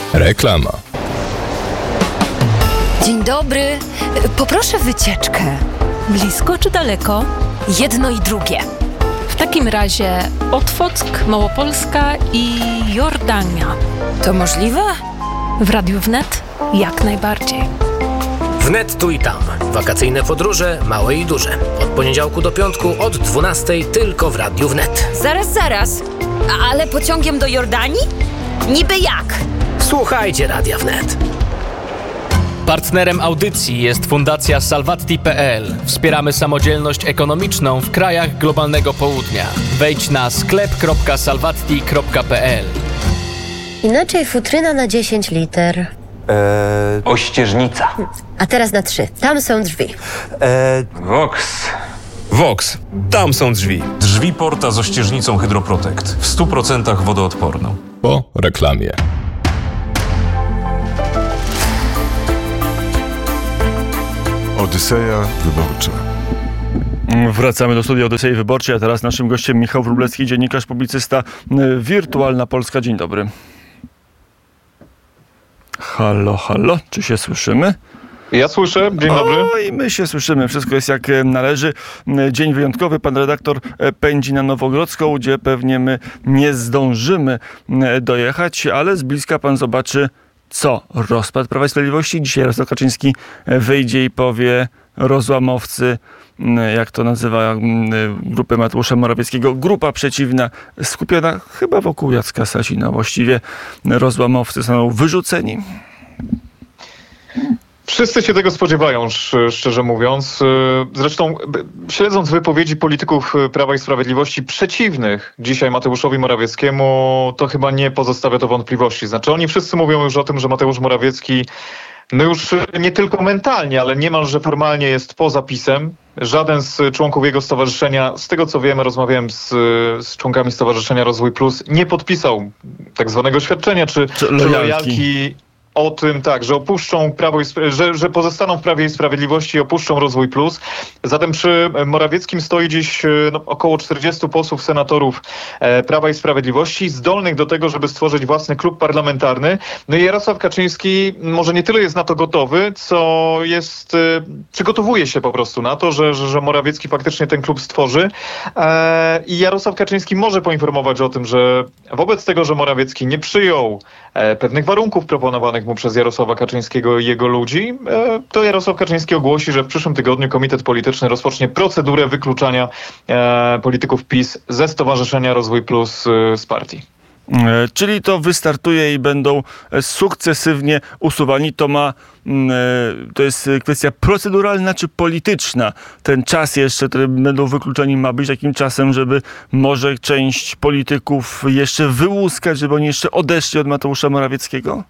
Reklama. Dzień dobry. Poproszę wycieczkę. Blisko czy daleko? Jedno i drugie. W takim razie Otwock, Małopolska i Jordania. To możliwe? W Radiu Wnet jak najbardziej. Wnet tu i tam. Wakacyjne podróże, małe i duże. Od poniedziałku do piątku od 12:00 tylko w Radiu Wnet. Zaraz. Ale pociągiem do Jordanii? Niby jak? Słuchajcie Radia Wnet. Partnerem audycji jest Fundacja Salvatti.pl. Wspieramy samodzielność ekonomiczną w krajach globalnego południa. Wejdź na sklep.salvatti.pl. Inaczej futryna na 10 liter. Ościeżnica. A teraz na 3. Tam są drzwi. Vox. Tam są drzwi. Drzwi porta z ościeżnicą Hydroprotect. W 100% wodoodporną. Po reklamie. Odyseja Wyborcza. Wracamy do studia Odysei Wyborczej, a teraz naszym gościem Michał Wróblewski, dziennikarz, publicysta, Wirtualna Polska. Dzień dobry. Halo, czy się słyszymy? Ja słyszę, dzień dobry. Oj, my się słyszymy, wszystko jest jak należy. Dzień wyjątkowy, pan redaktor pędzi na Nowogrodzką, gdzie pewnie my nie zdążymy dojechać, ale z bliska pan zobaczy, co? Rozpad Prawa i Sprawiedliwości? Dzisiaj Jarosław Kaczyński wyjdzie i powie: rozłamowcy, jak to nazywa grupę Mateusza Morawieckiego, grupa przeciwna, skupiona chyba wokół Jacka Sasina. Właściwie rozłamowcy zostaną wyrzuceni. Wszyscy się tego spodziewają, szczerze mówiąc. Zresztą śledząc wypowiedzi polityków Prawa i Sprawiedliwości przeciwnych dzisiaj Mateuszowi Morawieckiemu, to chyba nie pozostawia to wątpliwości. Znaczy oni wszyscy mówią już o tym, że Mateusz Morawiecki no już nie tylko mentalnie, ale niemalże formalnie jest poza PiS-em. Żaden z członków jego stowarzyszenia, z tego co wiemy, rozmawiałem z członkami Stowarzyszenia Rozwój Plus, nie podpisał tak zwanego oświadczenia czy lojalki o tym, tak, że opuszczą że pozostaną w Prawie i Sprawiedliwości i opuszczą Rozwój Plus. Zatem przy Morawieckim stoi dziś około 40 posłów, senatorów Prawa i Sprawiedliwości, zdolnych do tego, żeby stworzyć własny klub parlamentarny. No i Jarosław Kaczyński może nie tyle jest na to gotowy, co przygotowuje się po prostu na to, że Morawiecki faktycznie ten klub stworzy. I Jarosław Kaczyński może poinformować o tym, że wobec tego, że Morawiecki nie przyjął pewnych warunków proponowanych mu przez Jarosława Kaczyńskiego i jego ludzi, to Jarosław Kaczyński ogłosi, że w przyszłym tygodniu Komitet Polityczny rozpocznie procedurę wykluczania polityków PiS ze Stowarzyszenia Rozwój Plus z partii. Czyli to wystartuje i będą sukcesywnie usuwani. To jest kwestia proceduralna czy polityczna? Ten czas jeszcze, który będą wykluczeni, ma być takim czasem, żeby może część polityków jeszcze wyłuskać, żeby oni jeszcze odeszli od Mateusza Morawieckiego?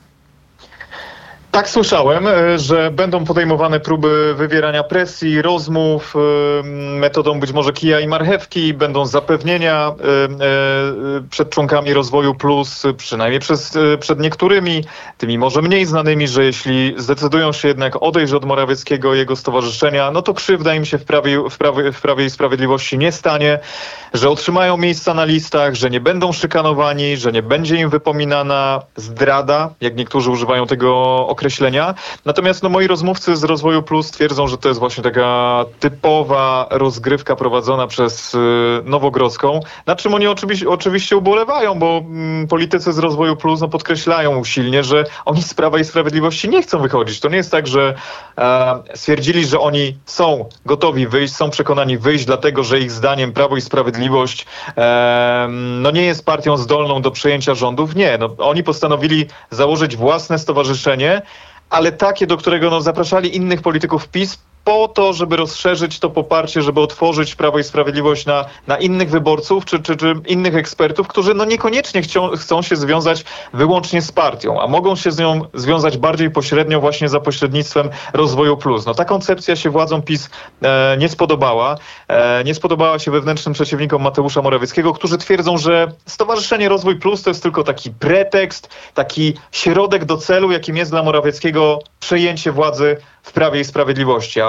Tak słyszałem, że będą podejmowane próby wywierania presji, rozmów metodą być może kija i marchewki, będą zapewnienia przed członkami Rozwoju Plus, przynajmniej przed niektórymi, tymi może mniej znanymi, że jeśli zdecydują się jednak odejść od Morawieckiego i jego stowarzyszenia, no to krzywda im się w Prawie i Sprawiedliwości nie stanie, że otrzymają miejsca na listach, że nie będą szykanowani, że nie będzie im wypominana zdrada, jak niektórzy używają tego określenia. Natomiast moi rozmówcy z Rozwoju Plus twierdzą, że to jest właśnie taka typowa rozgrywka prowadzona przez Nowogrodzką, na czym oni oczywiście ubolewają, bo politycy z Rozwoju Plus podkreślają usilnie, że oni z Prawa i Sprawiedliwości nie chcą wychodzić. To nie jest tak, że stwierdzili, że oni są gotowi wyjść, są przekonani wyjść, dlatego że ich zdaniem Prawo i Sprawiedliwość nie jest partią zdolną do przejęcia rządów. Nie, oni postanowili założyć własne stowarzyszenie, ale takie, do którego zapraszali innych polityków PiS po to, żeby rozszerzyć to poparcie, żeby otworzyć Prawo i Sprawiedliwość na innych wyborców czy innych ekspertów, którzy niekoniecznie chcą się związać wyłącznie z partią, a mogą się z nią związać bardziej pośrednio właśnie za pośrednictwem Rozwoju Plus. Ta koncepcja się władzom PiS nie spodobała. Nie spodobała się wewnętrznym przeciwnikom Mateusza Morawieckiego, którzy twierdzą, że Stowarzyszenie Rozwój Plus to jest tylko taki pretekst, taki środek do celu, jakim jest dla Morawieckiego przejęcie władzy w Prawie i Sprawiedliwości. A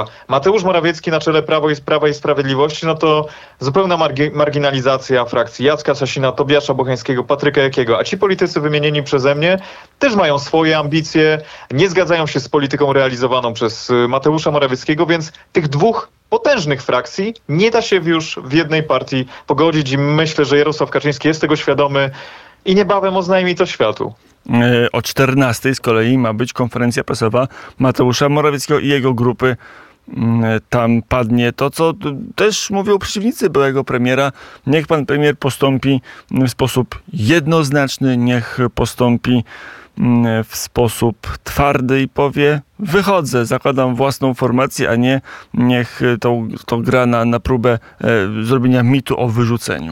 Mateusz Morawiecki na czele Prawa i Sprawiedliwości, no to zupełna marginalizacja frakcji Jacka Sasina, Tobiasza Bocheńskiego, Patryka Jakiego, a ci politycy wymienieni przeze mnie też mają swoje ambicje, nie zgadzają się z polityką realizowaną przez Mateusza Morawieckiego, więc tych dwóch potężnych frakcji nie da się już w jednej partii pogodzić i myślę, że Jarosław Kaczyński jest tego świadomy i niebawem oznajmi to światu. O 14:00 z kolei ma być konferencja prasowa Mateusza Morawieckiego i jego grupy. Tam padnie to, co też mówią przeciwnicy byłego premiera. Niech pan premier postąpi w sposób jednoznaczny, niech postąpi w sposób twardy i powie: wychodzę, zakładam własną formację, a nie niech to gra na próbę zrobienia mitu o wyrzuceniu.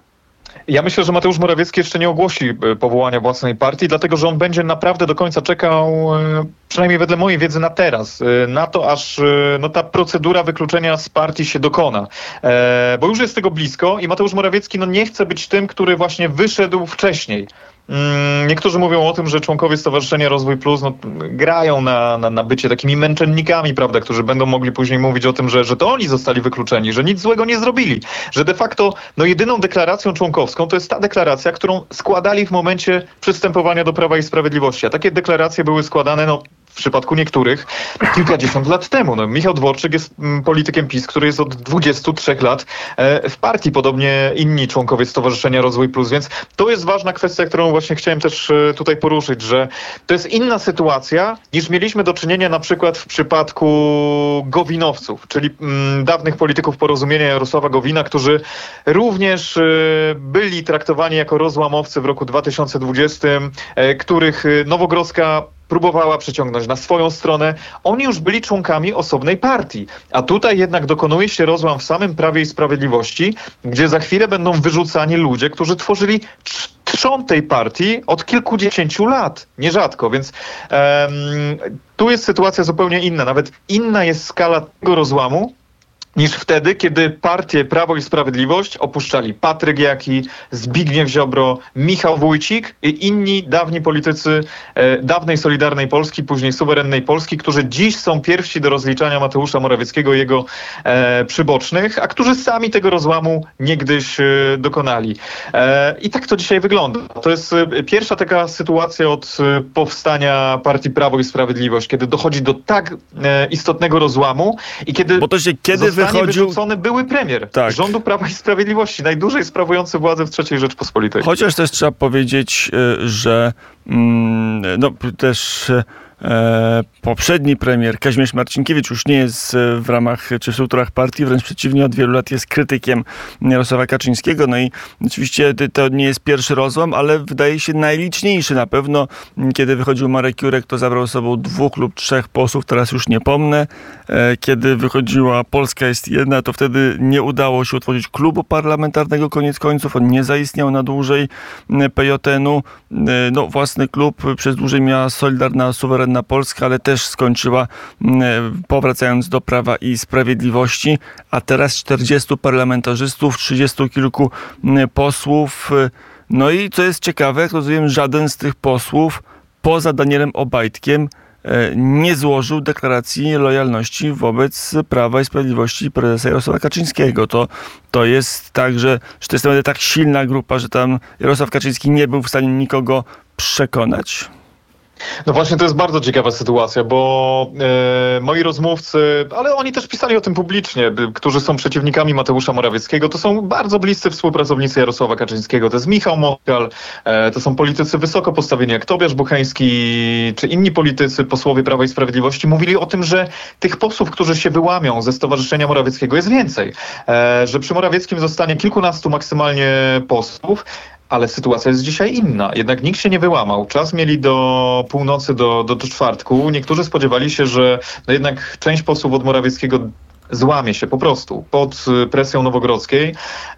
Ja myślę, że Mateusz Morawiecki jeszcze nie ogłosi powołania własnej partii, dlatego że on będzie naprawdę do końca czekał, przynajmniej wedle mojej wiedzy na teraz, na to, aż ta procedura wykluczenia z partii się dokona. Bo już jest tego blisko i Mateusz Morawiecki nie chce być tym, który właśnie wyszedł wcześniej. Niektórzy mówią o tym, że członkowie Stowarzyszenia Rozwój Plus grają na bycie takimi męczennikami, prawda, którzy będą mogli później mówić o tym, że to oni zostali wykluczeni, że nic złego nie zrobili, że de facto jedyną deklaracją członkowską to jest ta deklaracja, którą składali w momencie przystępowania do Prawa i Sprawiedliwości. A takie deklaracje były składane w przypadku niektórych kilkadziesiąt lat temu. Michał Dworczyk jest politykiem PiS, który jest od 23 lat w partii, podobnie inni członkowie Stowarzyszenia Rozwój Plus, więc to jest ważna kwestia, którą właśnie chciałem też tutaj poruszyć, że to jest inna sytuacja niż mieliśmy do czynienia na przykład w przypadku Gowinowców, czyli dawnych polityków Porozumienia Jarosława Gowina, którzy również byli traktowani jako rozłamowcy w roku 2020, których Nowogrodzka próbowała przyciągnąć na swoją stronę. Oni już byli członkami osobnej partii. A tutaj jednak dokonuje się rozłam w samym Prawie i Sprawiedliwości, gdzie za chwilę będą wyrzucani ludzie, którzy tworzyli trzon tej partii od kilkudziesięciu lat. Nierzadko. Więc tu jest sytuacja zupełnie inna. Nawet inna jest skala tego rozłamu niż wtedy, kiedy partię Prawo i Sprawiedliwość opuszczali Patryk Jaki, Zbigniew Ziobro, Michał Wójcik i inni dawni politycy dawnej Solidarnej Polski, później suwerennej Polski, którzy dziś są pierwsi do rozliczania Mateusza Morawieckiego i jego przybocznych, a którzy sami tego rozłamu niegdyś dokonali. I tak to dzisiaj wygląda. To jest pierwsza taka sytuacja od powstania partii Prawo i Sprawiedliwość, kiedy dochodzi do tak istotnego rozłamu i kiedy wyrzucony były premier rządu Prawa i Sprawiedliwości, najdłużej sprawujący władzę w III Rzeczpospolitej. Chociaż też trzeba powiedzieć, że też poprzedni premier Kazimierz Marcinkiewicz już nie jest w ramach czy w strukturach partii, wręcz przeciwnie, od wielu lat jest krytykiem Jarosława Kaczyńskiego. No i oczywiście to nie jest pierwszy rozłam, ale wydaje się najliczniejszy na pewno. Kiedy wychodził Marek Jurek, to zabrał ze sobą 2 lub 3 posłów, teraz już nie pomnę. Kiedy wychodziła Polska jest jedna, to wtedy nie udało się utworzyć klubu parlamentarnego koniec końców. On nie zaistniał na dłużej PJN-u. Własny klub przez dłużej miała Solidarna, Suwerenna Polska, ale też skończyła powracając do Prawa i Sprawiedliwości, a teraz 40 parlamentarzystów, 30 kilku posłów. No i co jest ciekawe, jak rozumiem, żaden z tych posłów poza Danielem Obajtkiem nie złożył deklaracji lojalności wobec Prawa i Sprawiedliwości prezesa Jarosława Kaczyńskiego. To jest tak, że to jest naprawdę tak silna grupa, że tam Jarosław Kaczyński nie był w stanie nikogo przekonać. No właśnie, to jest bardzo ciekawa sytuacja, bo moi rozmówcy, ale oni też pisali o tym publicznie, którzy są przeciwnikami Mateusza Morawieckiego, to są bardzo bliscy współpracownicy Jarosława Kaczyńskiego. To jest Michał Moskal, to są politycy wysoko postawieni jak Tobiasz Bocheński, czy inni politycy, posłowie Prawa i Sprawiedliwości, mówili o tym, że tych posłów, którzy się wyłamią ze Stowarzyszenia Morawieckiego, jest więcej. Że przy Morawieckim zostanie kilkunastu maksymalnie posłów. Ale sytuacja jest dzisiaj inna. Jednak nikt się nie wyłamał. Czas mieli do północy, do czwartku. Niektórzy spodziewali się, że jednak część posłów od Morawieckiego złamie się po prostu pod presją Nowogrodzkiej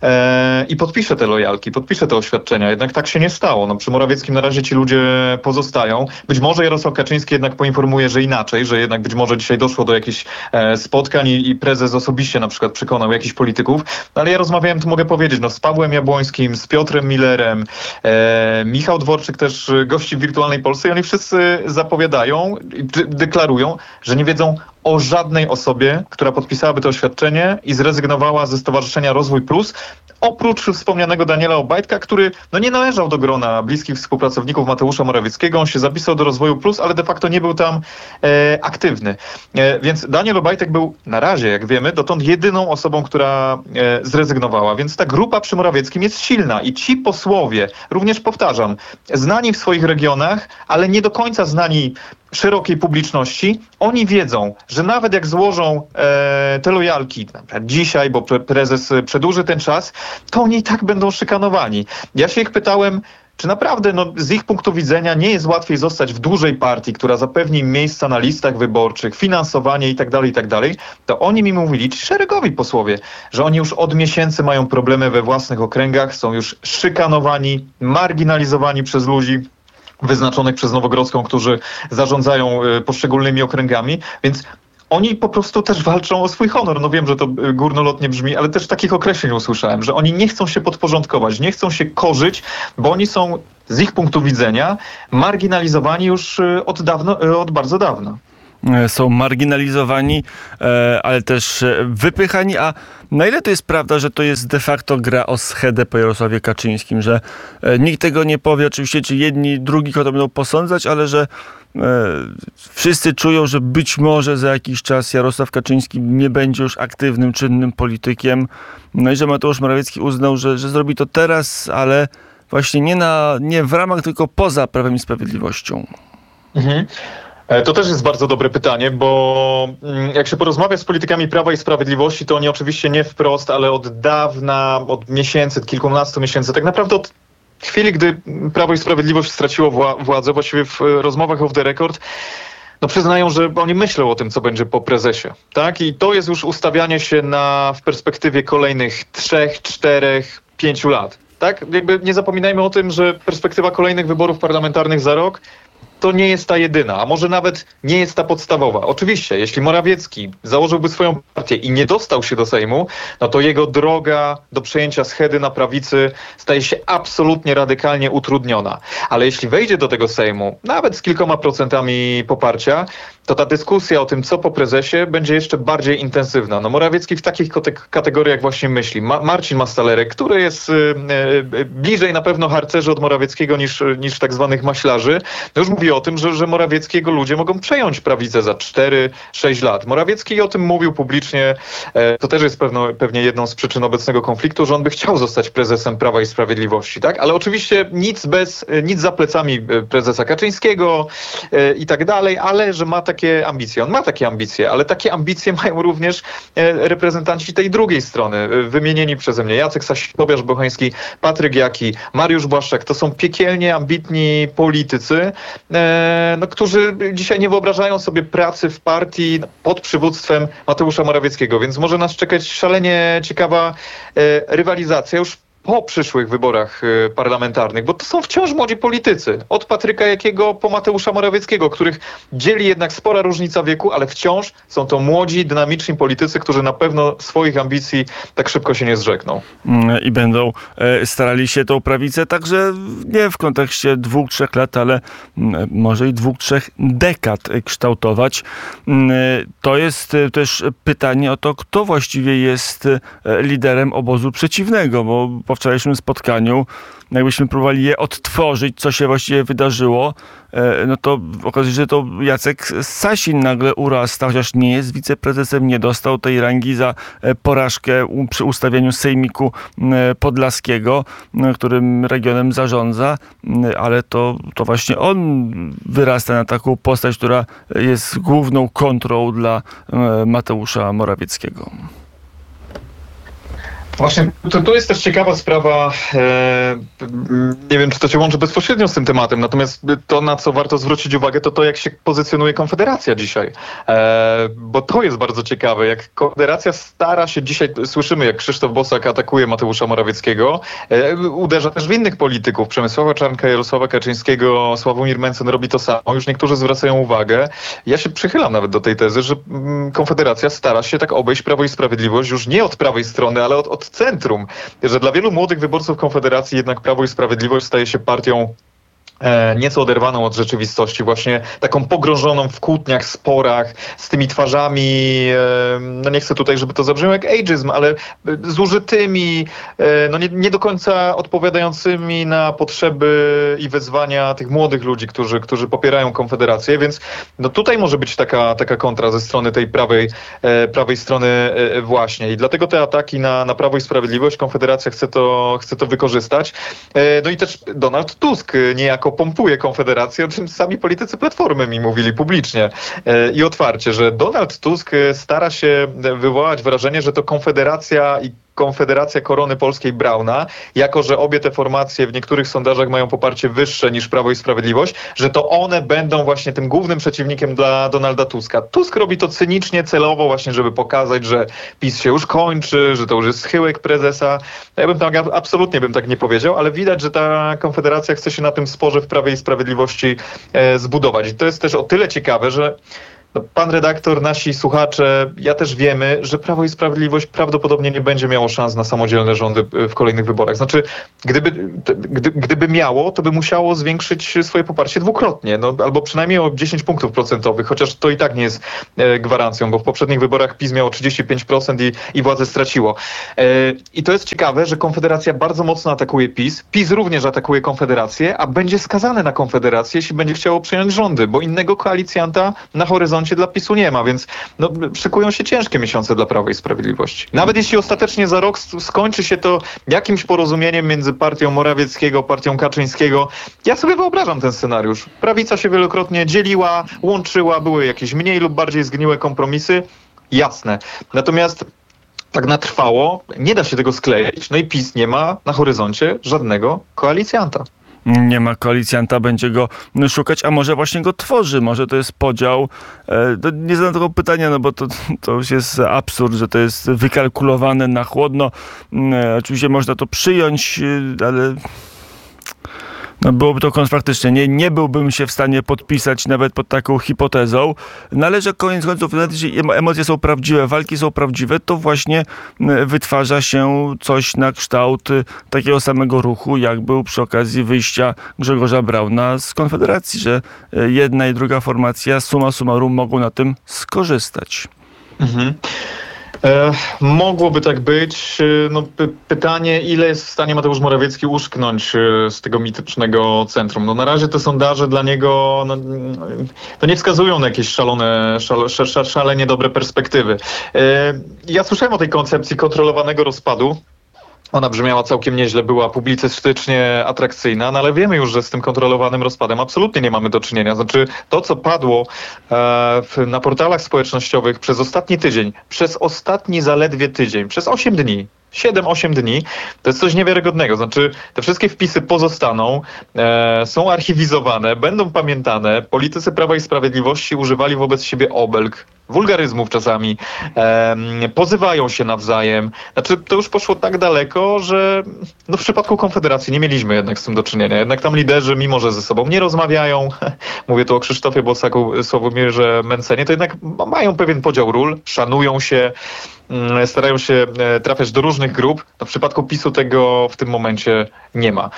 i podpisze te lojalki, podpisze te oświadczenia. Jednak tak się nie stało. Przy Morawieckim na razie ci ludzie pozostają. Być może Jarosław Kaczyński jednak poinformuje, że inaczej, że jednak być może dzisiaj doszło do jakichś spotkań i prezes osobiście na przykład przekonał jakichś polityków. Ale ja rozmawiałem, tu mogę powiedzieć, z Pawłem Jabłońskim, z Piotrem Millerem, Michał Dworczyk też gości w Wirtualnej Polsce i oni wszyscy zapowiadają i deklarują, że nie wiedzą o żadnej osobie, która podpisałaby to oświadczenie i zrezygnowała ze Stowarzyszenia Rozwój Plus, oprócz wspomnianego Daniela Obajtka, który nie należał do grona bliskich współpracowników Mateusza Morawieckiego. On się zapisał do Rozwoju Plus, ale de facto nie był tam aktywny. Więc Daniel Obajtek był na razie, jak wiemy, dotąd jedyną osobą, która zrezygnowała. Więc ta grupa przy Morawieckim jest silna i ci posłowie, również powtarzam, znani w swoich regionach, ale nie do końca znani szerokiej publiczności, oni wiedzą, że nawet jak złożą te lojalki, na przykład dzisiaj, bo prezes przedłuży ten czas, to oni i tak będą szykanowani. Ja się ich pytałem, czy naprawdę z ich punktu widzenia nie jest łatwiej zostać w dużej partii, która zapewni im miejsca na listach wyborczych, finansowanie itd., to oni mi mówili, ci szeregowi posłowie, że oni już od miesięcy mają problemy we własnych okręgach, są już szykanowani, marginalizowani przez ludzi wyznaczonych przez Nowogrodzką, którzy zarządzają poszczególnymi okręgami, więc oni po prostu też walczą o swój honor. Wiem, że to górnolotnie brzmi, ale też takich określeń usłyszałem, że oni nie chcą się podporządkować, nie chcą się korzyć, bo oni są z ich punktu widzenia marginalizowani już od bardzo dawna. Są marginalizowani, ale też wypychani, a na ile to jest prawda, że to jest de facto gra o schedę po Jarosławie Kaczyńskim, że nikt tego nie powie, oczywiście, czy jedni, drugich o to będą posądzać, ale że wszyscy czują, że być może za jakiś czas Jarosław Kaczyński nie będzie już aktywnym, czynnym politykiem, i że Mateusz Morawiecki uznał, że zrobi to teraz, ale właśnie nie w ramach, tylko poza Prawem i Sprawiedliwością. Mhm. To też jest bardzo dobre pytanie, bo jak się porozmawia z politykami Prawa i Sprawiedliwości, to oni oczywiście nie wprost, ale od dawna, od miesięcy, kilkunastu miesięcy, tak naprawdę od chwili, gdy Prawo i Sprawiedliwość straciło władzę, właściwie w rozmowach off the record, przyznają, że oni myślą o tym, co będzie po prezesie. Tak? I to jest już ustawianie się w perspektywie kolejnych 3, 4, 5 lat. Tak? Nie zapominajmy o tym, że perspektywa kolejnych wyborów parlamentarnych za rok to nie jest ta jedyna, a może nawet nie jest ta podstawowa. Oczywiście, jeśli Morawiecki założyłby swoją partię i nie dostał się do Sejmu, to jego droga do przejęcia schedy na prawicy staje się absolutnie radykalnie utrudniona. Ale jeśli wejdzie do tego Sejmu, nawet z kilkoma procentami poparcia, to ta dyskusja o tym, co po prezesie, będzie jeszcze bardziej intensywna. Morawiecki w takich kategoriach właśnie myśli. Marcin Mastalerek, który jest bliżej na pewno harcerzy od Morawieckiego niż tak zwanych maślarzy, już mówi o tym, że Morawieckiego ludzie mogą przejąć prawicę za 4-6 lat. Morawiecki o tym mówił publicznie. To też jest pewnie jedną z przyczyn obecnego konfliktu, że on by chciał zostać prezesem Prawa i Sprawiedliwości. Tak? Ale oczywiście nic za plecami prezesa Kaczyńskiego i tak dalej, ale że ma takie ambicje. On ma takie ambicje, ale takie ambicje mają również reprezentanci tej drugiej strony, wymienieni przeze mnie. Jacek Sasin, Tobiasz Bochański, Patryk Jaki, Mariusz Błaszczak. To są piekielnie ambitni politycy, którzy dzisiaj nie wyobrażają sobie pracy w partii pod przywództwem Mateusza Morawieckiego, więc może nas czekać szalenie ciekawa rywalizacja już po przyszłych wyborach parlamentarnych, bo to są wciąż młodzi politycy. Od Patryka Jakiego po Mateusza Morawieckiego, których dzieli jednak spora różnica wieku, ale wciąż są to młodzi, dynamiczni politycy, którzy na pewno swoich ambicji tak szybko się nie zrzekną. I będą starali się tą prawicę także nie w kontekście 2-3 lat, ale może i 2-3 dekad kształtować. To jest też pytanie o to, kto właściwie jest liderem obozu przeciwnego, bo po wczorajszym spotkaniu, jakbyśmy próbowali je odtworzyć, co się właściwie wydarzyło, to okazuje się, że to Jacek Sasin nagle urasta, chociaż nie jest wiceprezesem, nie dostał tej rangi za porażkę przy ustawieniu sejmiku podlaskiego, którym regionem zarządza, ale to właśnie on wyrasta na taką postać, która jest główną kontrą dla Mateusza Morawieckiego. Właśnie, to jest też ciekawa sprawa, nie wiem, czy to się łączy bezpośrednio z tym tematem, natomiast to, na co warto zwrócić uwagę, to jak się pozycjonuje Konfederacja dzisiaj, bo to jest bardzo ciekawe, jak Konfederacja stara się dzisiaj, słyszymy, jak Krzysztof Bosak atakuje Mateusza Morawieckiego, uderza też w innych polityków, Przemysława Czarnka, Jarosława Kaczyńskiego, Sławomir Mencen robi to samo, już niektórzy zwracają uwagę. Ja się przychylam nawet do tej tezy, że Konfederacja stara się tak obejść Prawo i Sprawiedliwość już nie od prawej strony, ale od centrum, że dla wielu młodych wyborców Konfederacji jednak Prawo i Sprawiedliwość staje się partią nieco oderwaną od rzeczywistości, właśnie taką pogrążoną w kłótniach, sporach, z tymi twarzami, no nie chcę tutaj, żeby to zabrzmiało jak ageism, ale zużytymi, no nie do końca odpowiadającymi na potrzeby i wezwania tych młodych ludzi, którzy popierają Konfederację, więc no tutaj może być taka kontra ze strony tej prawej strony właśnie i dlatego te ataki na Prawo i Sprawiedliwość, Konfederacja chce to wykorzystać. No i też Donald Tusk niejako pompuje Konfederację, o czym sami politycy Platformy mi mówili publicznie i otwarcie, że Donald Tusk stara się wywołać wrażenie, że to Konfederacja Korony Polskiej Brauna, jako że obie te formacje w niektórych sondażach mają poparcie wyższe niż Prawo i Sprawiedliwość, że to one będą właśnie tym głównym przeciwnikiem dla Donalda Tuska. Tusk robi to cynicznie, celowo właśnie, żeby pokazać, że PiS się już kończy, że to już jest schyłek prezesa. Ja absolutnie bym tak nie powiedział, ale widać, że ta Konfederacja chce się na tym sporze w Prawie i Sprawiedliwości zbudować. I to jest też o tyle ciekawe, że pan redaktor, nasi słuchacze, ja też wiemy, że Prawo i Sprawiedliwość prawdopodobnie nie będzie miało szans na samodzielne rządy w kolejnych wyborach. Znaczy, gdyby miało, to by musiało zwiększyć swoje poparcie dwukrotnie, albo przynajmniej o 10 punktów procentowych, chociaż to i tak nie jest gwarancją, bo w poprzednich wyborach PiS miało 35% i władzę straciło. I to jest ciekawe, że Konfederacja bardzo mocno atakuje PiS. PiS również atakuje Konfederację, a będzie skazane na Konfederację, jeśli będzie chciało przejąć rządy, bo innego koalicjanta na horyzoncie dla PiS-u nie ma, więc szykują się ciężkie miesiące dla Prawa i Sprawiedliwości. Nawet jeśli ostatecznie za rok skończy się to jakimś porozumieniem między partią Morawieckiego, partią Kaczyńskiego, ja sobie wyobrażam ten scenariusz. Prawica się wielokrotnie dzieliła, łączyła, były jakieś mniej lub bardziej zgniłe kompromisy, jasne. Natomiast tak na trwało nie da się tego sklejać. No i PiS nie ma na horyzoncie żadnego koalicjanta. Nie ma koalicjanta, będzie go szukać, a może właśnie go tworzy, może to jest podział. Nie zadam tego pytania, bo to już jest absurd, że to jest wykalkulowane na chłodno. Oczywiście można to przyjąć, ale byłoby to kontrfaktycznie. Nie byłbym się w stanie podpisać nawet pod taką hipotezą. Ale że koniec końców, nawet jeśli emocje są prawdziwe, walki są prawdziwe, to właśnie wytwarza się coś na kształt takiego samego ruchu, jak był przy okazji wyjścia Grzegorza Brauna z Konfederacji, że jedna i druga formacja summa summarum mogą na tym skorzystać. Mhm. Mogłoby tak być. Pytanie, ile jest w stanie Mateusz Morawiecki uszknąć z tego mitycznego centrum. Na razie te sondaże dla niego to nie wskazują na jakieś szalenie dobre perspektywy. Ja słyszałem o tej koncepcji kontrolowanego rozpadu. Ona brzmiała całkiem nieźle, była publicystycznie atrakcyjna, ale wiemy już, że z tym kontrolowanym rozpadem absolutnie nie mamy do czynienia. Znaczy to, co padło na portalach społecznościowych przez ostatni tydzień, przez ostatni zaledwie tydzień, przez 8 dni, 7-8 dni, to jest coś niewiarygodnego. Znaczy te wszystkie wpisy pozostaną, są archiwizowane, będą pamiętane. Politycy Prawa i Sprawiedliwości używali wobec siebie obelg, wulgaryzmów czasami, pozywają się nawzajem. Znaczy to już poszło tak daleko, że w przypadku Konfederacji nie mieliśmy jednak z tym do czynienia. Jednak tam liderzy, mimo że ze sobą nie rozmawiają, mówię tu o Krzysztofie Bosaku, Sławomirze Mencenie, to jednak mają pewien podział ról, szanują się, starają się trafiać do różnych grup. W przypadku PiS-u tego w tym momencie nie ma.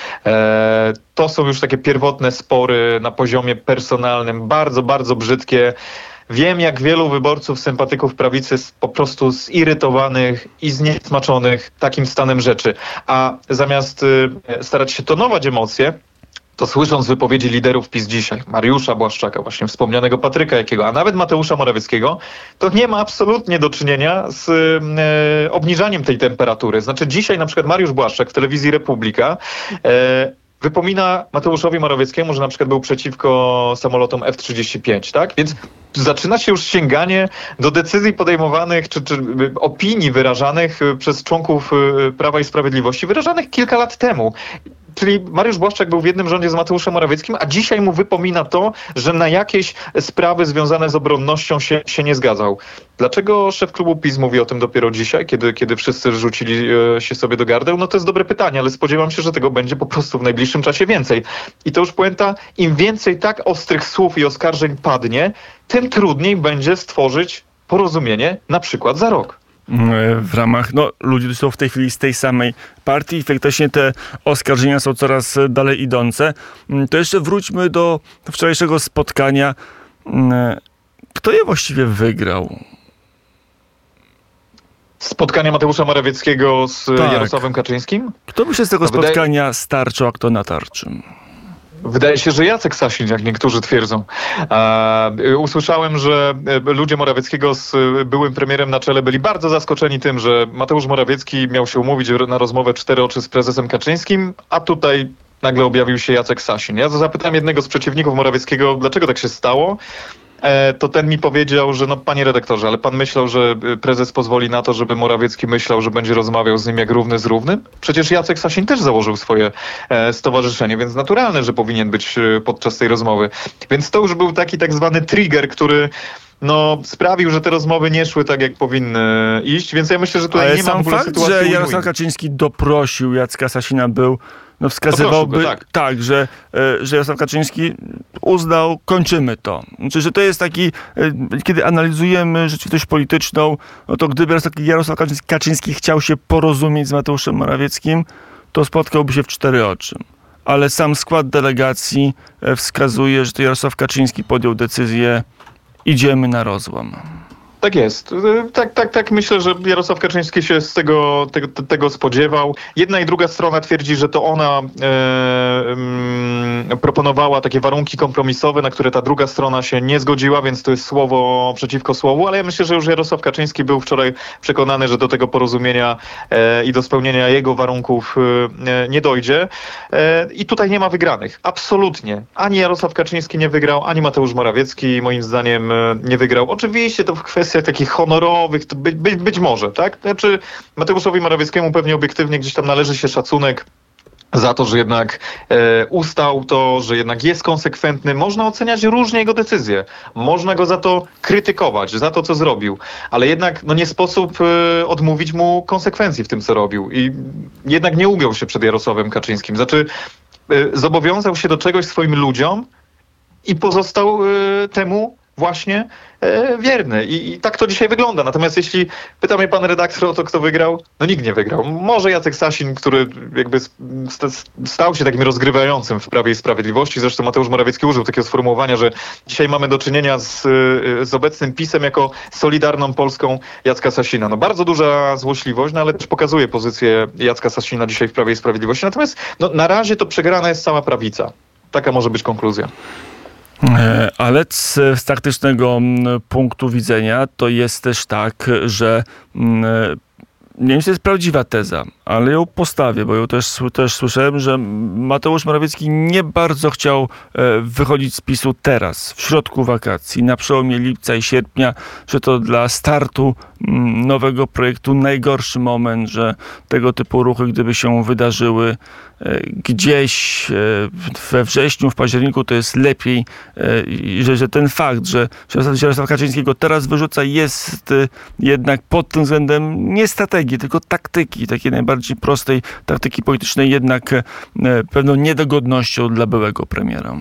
To są już takie pierwotne spory na poziomie personalnym, bardzo, bardzo brzydkie. Wiem, jak wielu wyborców, sympatyków prawicy jest po prostu zirytowanych i zniesmaczonych takim stanem rzeczy. A zamiast starać się tonować emocje, to słysząc wypowiedzi liderów PiS dzisiaj, Mariusza Błaszczaka, właśnie wspomnianego Patryka Jakiego, a nawet Mateusza Morawieckiego, to nie ma absolutnie do czynienia z obniżaniem tej temperatury. Znaczy dzisiaj na przykład Mariusz Błaszczak w telewizji Republika wypomina Mateuszowi Morawieckiemu, że na przykład był przeciwko samolotom F-35, tak? Więc zaczyna się już sięganie do decyzji podejmowanych, czy opinii wyrażanych przez członków Prawa i Sprawiedliwości, wyrażanych kilka lat temu. Czyli Mariusz Błaszczak był w jednym rządzie z Mateuszem Morawieckim, a dzisiaj mu wypomina to, że na jakieś sprawy związane z obronnością się nie zgadzał. Dlaczego szef klubu PiS mówi o tym dopiero dzisiaj, kiedy wszyscy rzucili się sobie do gardeł? To jest dobre pytanie, ale spodziewam się, że tego będzie po prostu w najbliższym czasie więcej. I to już puenta, im więcej tak ostrych słów i oskarżeń padnie, tym trudniej będzie stworzyć porozumienie na przykład za rok. w ramach ludzi, którzy są w tej chwili z tej samej partii i faktycznie te oskarżenia są coraz dalej idące. To jeszcze wróćmy do wczorajszego spotkania. Kto je właściwie wygrał? Spotkania Mateusza Morawieckiego z Jarosławem Kaczyńskim? Kto by się z tego spotkania starczył, a kto na tarczy? Wydaje się, że Jacek Sasin, jak niektórzy twierdzą. Usłyszałem, że ludzie Morawieckiego z byłym premierem na czele byli bardzo zaskoczeni tym, że Mateusz Morawiecki miał się umówić na rozmowę 4 oczy z prezesem Kaczyńskim, a tutaj nagle objawił się Jacek Sasin. Ja zapytałem jednego z przeciwników Morawieckiego, dlaczego tak się stało. To ten mi powiedział, że panie redaktorze, ale pan myślał, że prezes pozwoli na to, żeby Morawiecki myślał, że będzie rozmawiał z nim jak równy z równym? Przecież Jacek Sasin też założył swoje stowarzyszenie, więc naturalne, że powinien być podczas tej rozmowy. Więc to już był taki tak zwany trigger, który sprawił, że te rozmowy nie szły tak, jak powinny iść, więc ja myślę, że tutaj nie ma w ogóle sytuacji. Ale sam fakt, że Jarosław Kaczyński doprosił Jacka Sasina wskazywałby że Jarosław Kaczyński uznał, kończymy to. Znaczy, że to jest taki, kiedy analizujemy rzeczywistość polityczną, to gdyby Jarosław Kaczyński chciał się porozumieć z Mateuszem Morawieckim, to spotkałby się w 4 oczy. Ale sam skład delegacji wskazuje, że to Jarosław Kaczyński podjął decyzję, idziemy na rozłam. Tak jest. Tak myślę, że Jarosław Kaczyński się z tego spodziewał. Jedna i druga strona twierdzi, że to ona proponowała takie warunki kompromisowe, na które ta druga strona się nie zgodziła, więc to jest słowo przeciwko słowu, ale ja myślę, że już Jarosław Kaczyński był wczoraj przekonany, że do tego porozumienia i do spełnienia jego warunków nie dojdzie. I tutaj nie ma wygranych. Absolutnie. Ani Jarosław Kaczyński nie wygrał, ani Mateusz Morawiecki moim zdaniem nie wygrał. Oczywiście to w kwestiach takich honorowych, to być może, tak? Znaczy Mateuszowi Morawieckiemu pewnie obiektywnie gdzieś tam należy się szacunek za to, że jednak ustał to, że jednak jest konsekwentny. Można oceniać różnie jego decyzje. Można go za to krytykować, za to, co zrobił. Ale jednak nie sposób odmówić mu konsekwencji w tym, co robił. I jednak nie ugiął się przed Jarosławem Kaczyńskim. Znaczy zobowiązał się do czegoś swoim ludziom i pozostał temu właśnie wierny. I tak to dzisiaj wygląda. Natomiast jeśli pyta mnie pan redaktor o to, kto wygrał, nikt nie wygrał. Może Jacek Sasin, który jakby stał się takim rozgrywającym w Prawie i Sprawiedliwości. Zresztą Mateusz Morawiecki użył takiego sformułowania, że dzisiaj mamy do czynienia z obecnym PiS-em jako Solidarną Polską Jacka Sasina. Bardzo duża złośliwość, ale też pokazuje pozycję Jacka Sasina dzisiaj w Prawie i Sprawiedliwości. Natomiast na razie to przegrana jest cała prawica. Taka może być konkluzja. Ale z taktycznego punktu widzenia to jest też tak, że nie wiem, czy to jest prawdziwa teza, ale ją postawię, bo ją też słyszałem, że Mateusz Morawiecki nie bardzo chciał wychodzić z PiS-u teraz, w środku wakacji, na przełomie lipca i sierpnia, że to dla startu nowego projektu najgorszy moment, że tego typu ruchy, gdyby się wydarzyły gdzieś we wrześniu, w październiku, to jest lepiej, że ten fakt, że Jarosław Kaczyńskiego teraz wyrzuca, jest jednak pod tym względem nie strategii, tylko taktyki, takiej najbardziej prostej taktyki politycznej, jednak pewną niedogodnością dla byłego premiera.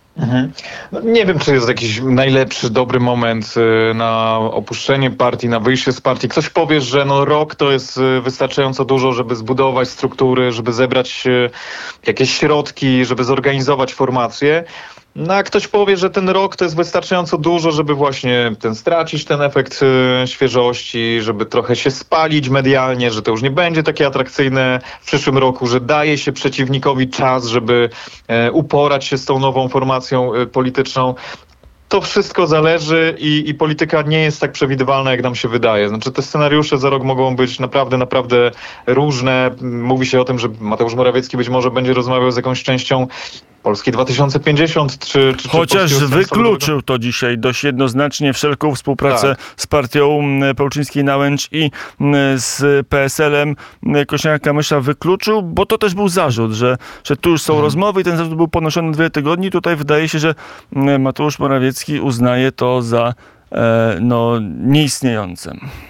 Nie wiem, czy jest jakiś najlepszy, dobry moment na opuszczenie partii, na wyjście z partii. Ktoś powie, że rok to jest wystarczająco dużo, żeby zbudować struktury, żeby zebrać jakieś środki, żeby zorganizować formację. A ktoś powie, że ten rok to jest wystarczająco dużo, żeby właśnie stracić ten efekt świeżości, żeby trochę się spalić medialnie, że to już nie będzie takie atrakcyjne w przyszłym roku, że daje się przeciwnikowi czas, żeby uporać się z tą nową formacją polityczną. To wszystko zależy i polityka nie jest tak przewidywalna, jak nam się wydaje. Znaczy te scenariusze za rok mogą być naprawdę różne. Mówi się o tym, że Mateusz Morawiecki być może będzie rozmawiał z jakąś częścią Polski 2050, czy chociaż wykluczył to dzisiaj dość jednoznacznie wszelką współpracę z partią Pełczyńskiej-Nałęcz i z PSL-em. Kosiniaka-Kamysza wykluczył, bo to też był zarzut, że tu już są rozmowy i ten zarzut był ponoszony 2 tygodnie. Tutaj wydaje się, że Mateusz Morawiecki uznaje to za nieistniejące.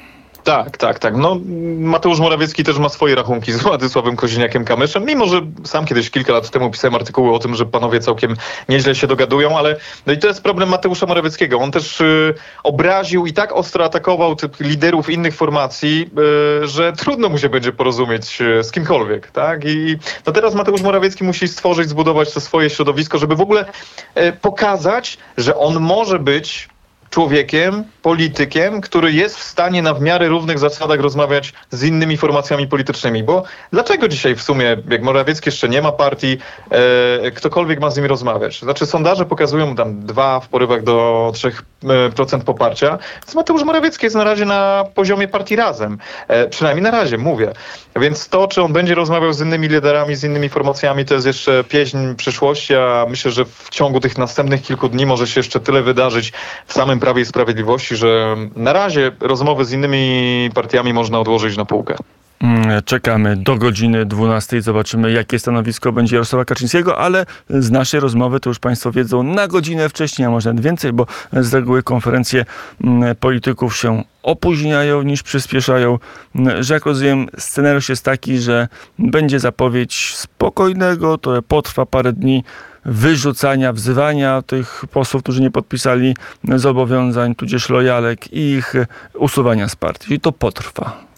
Tak. No, Mateusz Morawiecki też ma swoje rachunki z Władysławem Kosiniakiem-Kamyszem, mimo że sam kiedyś kilka lat temu pisałem artykuły o tym, że panowie całkiem nieźle się dogadują, ale no i to jest problem Mateusza Morawieckiego. On też obraził i tak ostro atakował tych liderów innych formacji, że trudno mu się będzie porozumieć z kimkolwiek, tak? I no teraz Mateusz Morawiecki musi zbudować to swoje środowisko, żeby w ogóle pokazać, że on może być człowiekiem, politykiem, który jest w stanie na w miarę równych zasadach rozmawiać z innymi formacjami politycznymi. Bo dlaczego dzisiaj w sumie, jak Morawiecki jeszcze nie ma partii, ktokolwiek ma z nim rozmawiać? Znaczy sondaże pokazują tam 2 w porywach do 3% poparcia. Więc Mateusz Morawiecki jest na razie na poziomie partii Razem. Przynajmniej na razie, mówię. Więc to, czy on będzie rozmawiał z innymi liderami, z innymi formacjami, to jest jeszcze pieśń przyszłości, a myślę, że w ciągu tych następnych kilku dni może się jeszcze tyle wydarzyć w samym Prawie i Sprawiedliwości, że na razie rozmowy z innymi partiami można odłożyć na półkę. Czekamy do godziny 12. Zobaczymy, jakie stanowisko będzie Jarosława Kaczyńskiego, ale z naszej rozmowy, to już państwo wiedzą, na godzinę wcześniej, a może nawet więcej, bo z reguły konferencje polityków się opóźniają niż przyspieszają. Że jak rozumiem, scenariusz jest taki, że będzie zapowiedź spokojnego, to potrwa parę dni, wyrzucania, wzywania tych posłów, którzy nie podpisali zobowiązań, tudzież lojalek i ich usuwania z partii. I to potrwa.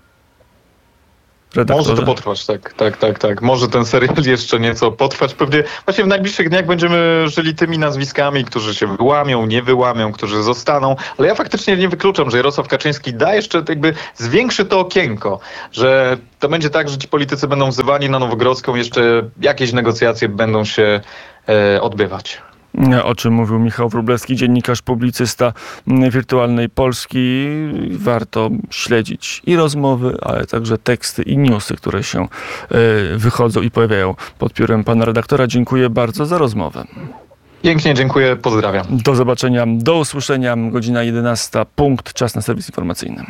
Redaktorze. Może to potrwać, tak. Może ten serial jeszcze nieco potrwać. Pewnie właśnie w najbliższych dniach będziemy żyli tymi nazwiskami, którzy się wyłamią, nie wyłamią, którzy zostaną. Ale ja faktycznie nie wykluczam, że Jarosław Kaczyński da jeszcze zwiększy to okienko, że to będzie tak, że ci politycy będą wzywani na Nowogrodzką, jeszcze jakieś negocjacje będą się odbywać. O czym mówił Michał Wróblewski, dziennikarz, publicysta Wirtualnej Polski. Warto śledzić i rozmowy, ale także teksty i newsy, które się wychodzą i pojawiają pod piórem pana redaktora. Dziękuję bardzo za rozmowę. Pięknie dziękuję, pozdrawiam. Do zobaczenia, do usłyszenia. Godzina 11, punkt, czas na serwis informacyjny.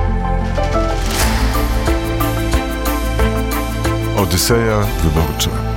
Odyseja wyborcza.